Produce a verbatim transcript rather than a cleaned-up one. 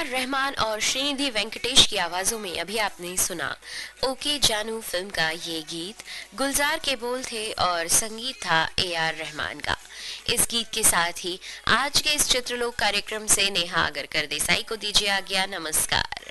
Are Rahman और श्रीनिधि वेंकटेश की आवाजों में अभी आपने सुना ओके जानू फिल्म का ये गीत। गुलजार के बोल थे और संगीत था ए आर रहमान का। इस गीत के साथ ही आज के इस चित्रलोक कार्यक्रम से नेहा आगरकर देसाई को दीजिए आज्ञा। नमस्कार।